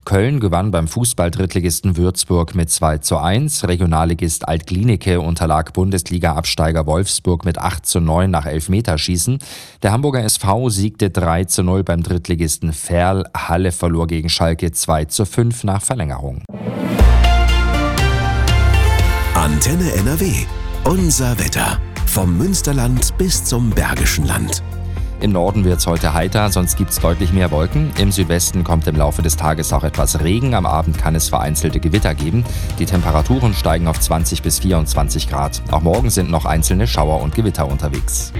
Köln gewann beim Fußball-Drittligisten Würzburg mit 2:1. Regionalligist Alt-Glienicke unterlag Bundesliga-Absteiger Wolfsburg mit 8:9 nach Elfmeterschießen. Der Hamburger SV siegte 3:0 beim Drittligisten Verl. Halle verlor gegen Schalke 2:5 nach Verlängerung. Antenne NRW. Unser Wetter. Vom Münsterland bis zum Bergischen Land. Im Norden wird es heute heiter, sonst gibt es deutlich mehr Wolken. Im Südwesten kommt im Laufe des Tages auch etwas Regen. Am Abend kann es vereinzelte Gewitter geben. Die Temperaturen steigen auf 20 bis 24 Grad. Auch morgen sind noch einzelne Schauer und Gewitter unterwegs.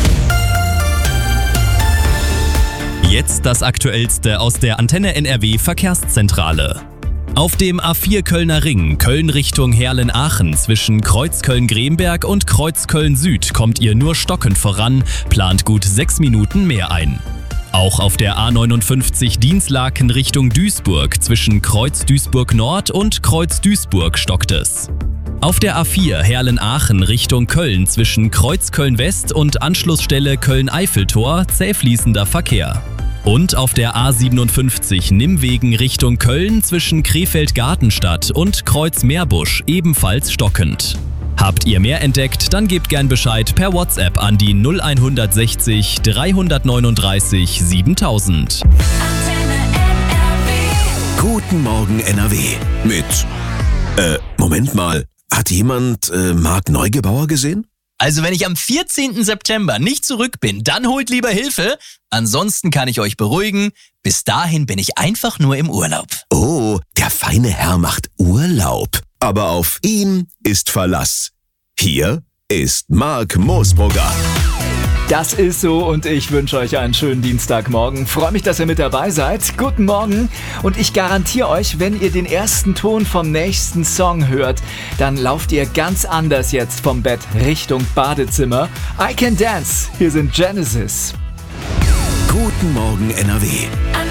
Jetzt das Aktuellste aus der Antenne NRW Verkehrszentrale. Auf dem A4 Kölner Ring, Köln Richtung Herlen-Aachen zwischen Kreuzköln-Gremberg und Kreuzköln-Süd kommt ihr nur stockend voran, plant gut 6 Minuten mehr ein. Auch auf der A59 Dinslaken Richtung Duisburg zwischen Kreuz Duisburg Nord und Kreuz Duisburg stockt es. Auf der A4 Herlen-Aachen Richtung Köln zwischen Kreuz Köln-West und Anschlussstelle Köln-Eiffeltor zähfließender Verkehr. Und auf der A57 Nimmwegen Richtung Köln zwischen Krefeld-Gartenstadt und Kreuz-Meerbusch ebenfalls stockend. Habt ihr mehr entdeckt, dann gebt gern Bescheid per WhatsApp an die 0160 339 7000. Guten Morgen NRW mit... Moment mal. Hat jemand Marc Neugebauer gesehen? Also wenn ich am 14. September nicht zurück bin, dann holt lieber Hilfe. Ansonsten kann ich euch beruhigen, bis dahin bin ich einfach nur im Urlaub. Oh, der feine Herr macht Urlaub. Aber auf ihn ist Verlass. Hier ist Marc Moosbrugger. Das ist so und ich wünsche euch einen schönen Dienstagmorgen. Freue mich, dass ihr mit dabei seid. Guten Morgen und ich garantiere euch, wenn ihr den ersten Ton vom nächsten Song hört, dann lauft ihr ganz anders jetzt vom Bett Richtung Badezimmer. I Can Dance, hier sind Genesis. Guten Morgen NRW.